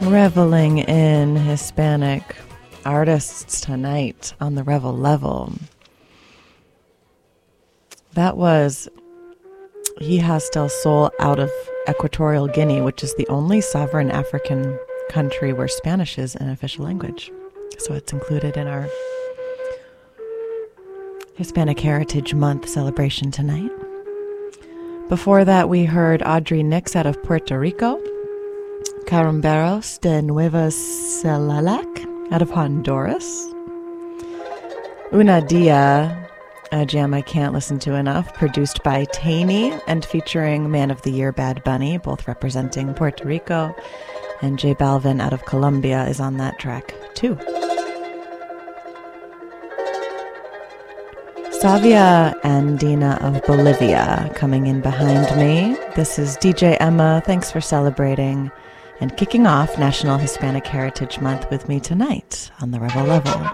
Reveling in Hispanic artists tonight on the Revel Level. That was Hijas del Sol out of Equatorial Guinea, which is the only sovereign African country where Spanish is an official language. So it's included in our Hispanic Heritage Month celebration tonight. Before that, we heard Audrey Nix out of Puerto Rico, Carumberos de Nueva Celalac out of Honduras, Una Dia, a jam I can't listen to enough, produced by Taney and featuring Man of the Year Bad Bunny, both representing Puerto Rico, and J Balvin out of Colombia is on that track too. Savia Andina of Bolivia coming in behind me. This is DJ Emma. Thanks for celebrating and kicking off National Hispanic Heritage Month with me tonight on the Revel Level.